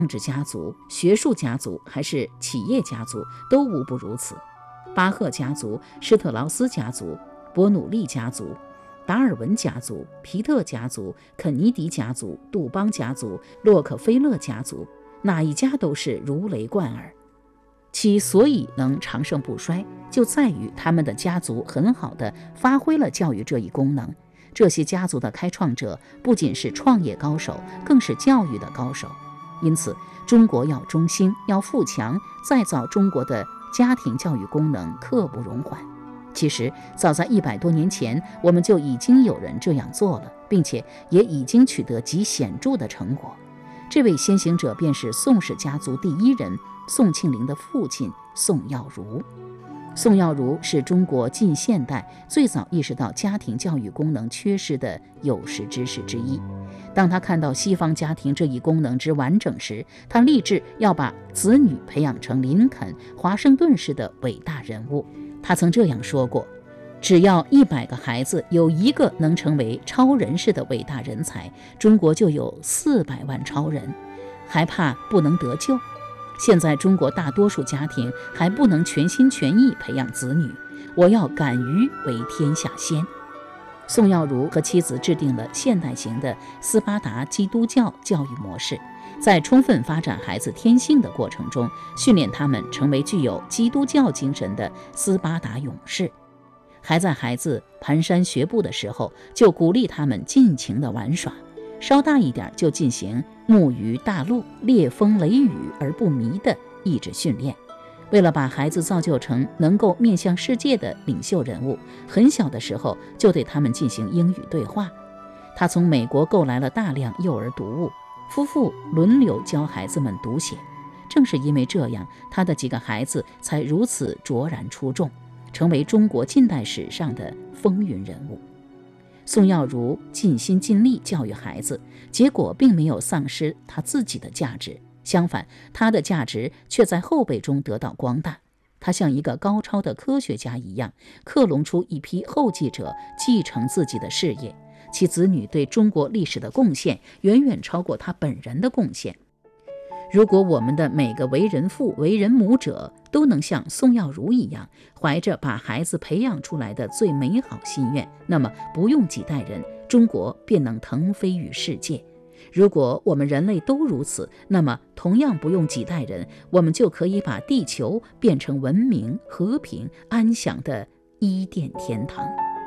政治家族、学术家族还是企业家族，都无不如此。巴赫家族、施特劳斯家族、伯努利家族、达尔文家族、皮特家族、肯尼迪家族、杜邦家族、洛克菲勒家族，哪一家都是如雷贯耳。其所以能长盛不衰，就在于他们的家族很好地发挥了教育这一功能。这些家族的开创者不仅是创业高手，更是教育的高手。因此，中国要中兴，要富强，再造中国的家庭教育功能刻不容缓。其实，早在100多年前，我们就已经有人这样做了，并且也已经取得极显著的成果。这位先行者便是宋氏家族第一人宋庆龄的父亲宋耀儒。宋耀儒是中国近现代最早意识到家庭教育功能缺失的有识之士之一。当他看到西方家庭这一功能之完整时，他立志要把子女培养成林肯、华盛顿式的伟大人物。他曾这样说过：只要100个孩子有1个能成为超人式的伟大人才，中国就有400万超人，还怕不能得救？现在中国大多数家庭还不能全心全意培养子女，我要敢于为天下先。宋耀儒和妻子制定了现代型的斯巴达基督教教育模式，在充分发展孩子天性的过程中，训练他们成为具有基督教精神的斯巴达勇士。还在孩子蹒跚学步的时候，就鼓励他们尽情的玩耍，稍大一点就进行木鱼大陆、烈风雷雨而不迷的意志训练。为了把孩子造就成能够面向世界的领袖人物，很小的时候就对他们进行英语对话。他从美国购来了大量幼儿读物，夫妇轮流教孩子们读写。正是因为这样，他的几个孩子才如此卓然出众，成为中国近代史上的风云人物。宋耀儒尽心尽力教育孩子，结果并没有丧失他自己的价值，相反，他的价值却在后辈中得到光大。他像一个高超的科学家一样，克隆出一批后继者继承自己的事业，其子女对中国历史的贡献远远超过他本人的贡献。如果我们的每个为人父、为人母者都能像宋耀儒一样，怀着把孩子培养出来的最美好心愿，那么不用几代人，中国便能腾飞于世界。如果我们人类都如此，那么同样不用几代人，我们就可以把地球变成文明、和平、安详的伊甸天堂。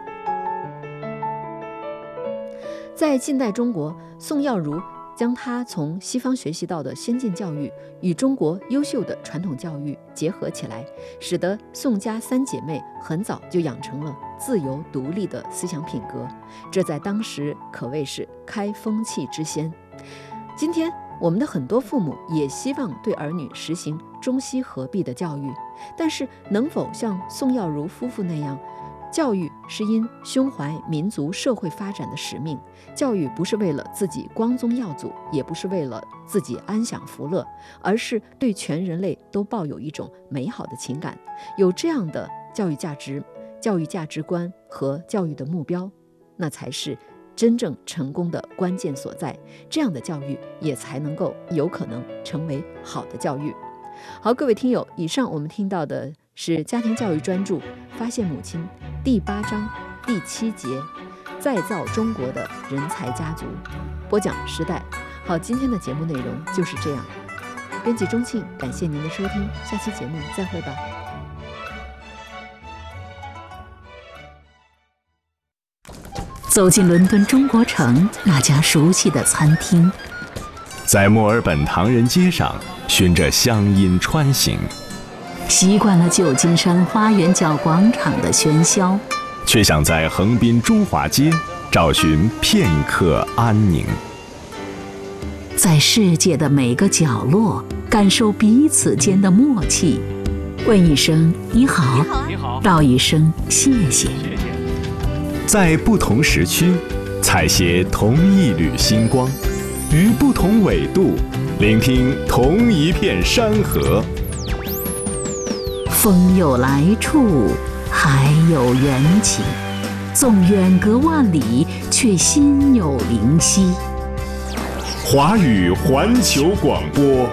在近代中国，宋耀儒将他从西方学习到的先进教育与中国优秀的传统教育结合起来，使得宋家3姐妹很早就养成了自由独立的思想品格，这在当时可谓是开风气之先。今天我们的很多父母也希望对儿女实行中西合璧的教育，但是能否像宋耀儒夫妇那样，教育是因胸怀民族社会发展的使命，教育不是为了自己光宗耀祖，也不是为了自己安享福乐，而是对全人类都抱有一种美好的情感，有这样的教育价值观和教育的目标，那才是真正成功的关键所在，这样的教育也才能够有可能成为好的教育。好，各位听友，以上我们听到的是家庭教育专著《发现母亲》第8章第7节，再造中国的人才家族，播讲时代。好，今天的节目内容就是这样。编辑钟庆，感谢您的收听，下期节目再会吧。 走进伦敦中国城那家熟悉的餐厅， 在墨尔本唐人街上循着乡音穿行， 习惯了旧金山花园角广场的喧嚣， 却想在横滨中华街找寻片刻安宁。 在世界的每个角落感受彼此间的默契，问一声你好，道一声谢谢。 在不同时区采撷同一缕星光，于不同纬度聆听同一片山河。 风有来处，海有缘起，纵远隔万里，却心有灵犀。 华语环球广播。